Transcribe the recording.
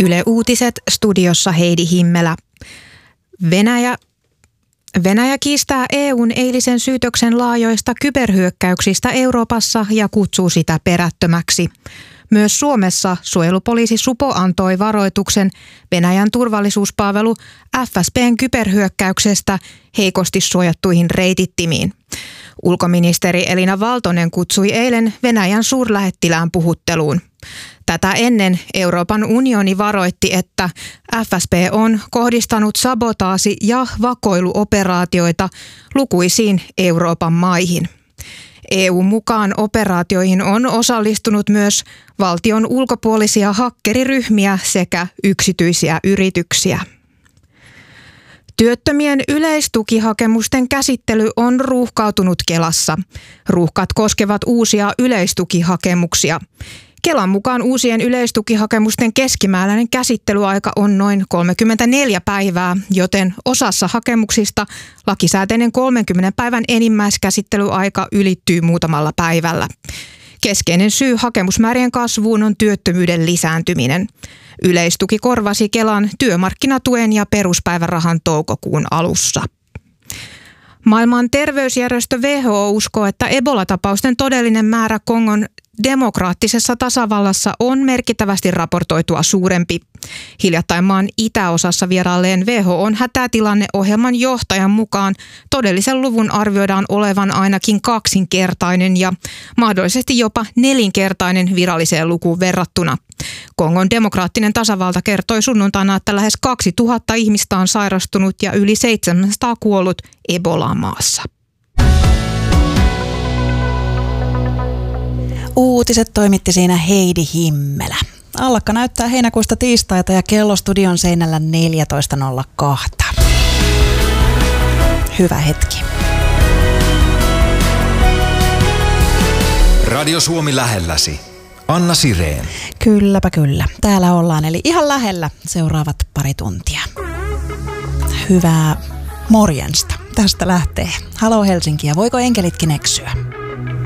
Yle Uutiset, studiossa Heidi Himmelä. Venäjä kiistää EUn eilisen syytöksen laajoista kyberhyökkäyksistä Euroopassa ja kutsuu sitä perättömäksi. Myös Suomessa suojelupoliisi Supo antoi varoituksen Venäjän turvallisuuspalvelu FSB:n kyberhyökkäyksestä heikosti suojattuihin reitittimiin. Ulkoministeri Elina Valtonen kutsui eilen Venäjän suurlähettilään puhutteluun. Tätä ennen Euroopan unioni varoitti, että FSB on kohdistanut sabotaasi- ja vakoiluoperaatioita lukuisiin Euroopan maihin. EU mukaan operaatioihin on osallistunut myös valtion ulkopuolisia hakkeriryhmiä sekä yksityisiä yrityksiä. Työttömien yleistukihakemusten käsittely on ruuhkautunut Kelassa. Ruuhkat koskevat uusia yleistukihakemuksia. Kelan mukaan uusien yleistukihakemusten keskimääräinen käsittelyaika on noin 34 päivää, joten osassa hakemuksista lakisääteinen 30 päivän enimmäiskäsittelyaika ylittyy muutamalla päivällä. Keskeinen syy hakemusmäärien kasvuun on työttömyyden lisääntyminen. Yleistuki korvasi Kelan työmarkkinatuen ja peruspäivärahan toukokuun alussa. Maailman terveysjärjestö WHO uskoo, että Ebola-tapausten todellinen määrä Kongon demokraattisessa tasavallassa on merkittävästi raportoitua suurempi. Hiljattain maan itäosassa vieraalleen WHO:n hätätilanneohjelman johtajan mukaan todellisen luvun arvioidaan olevan ainakin kaksinkertainen ja mahdollisesti jopa nelinkertainen viralliseen lukuun verrattuna. Kongon demokraattinen tasavalta kertoi sunnuntaina, että lähes 2000 ihmistä on sairastunut ja yli 700 kuollut Ebolaan maassa. Uutiset toimitti siinä Heidi Himmelä. Allakka näyttää heinäkuusta tiistaita ja kello studion seinällä 14.02. Hyvä hetki. Radio Suomi lähelläsi. Anna Sireen. Kylläpä kyllä. Täällä ollaan, eli ihan lähellä seuraavat pari tuntia. Hyvää morjensta. Tästä lähtee. Halo Helsinki ja voiko enkelitkin eksyä?